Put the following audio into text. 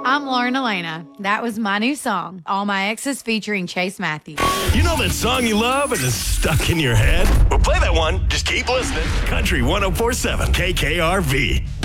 I'm Lauren Elena. That was my new song, All My Exes featuring Chase Matthews. You know that song you love and is stuck in your head? Well, play that one. Just keep listening. Country 104.7 KKRV.